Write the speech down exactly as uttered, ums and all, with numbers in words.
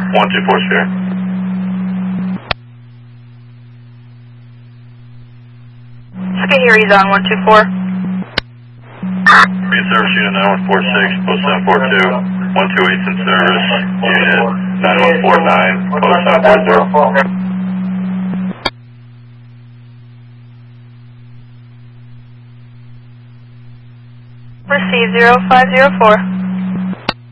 one two four sphere. Skate Erie's on one two four. Be in service unit nine one four six, post seven four two, one two eight in service, unit nine one four nine, post seven four zero. Receive zero five zero four.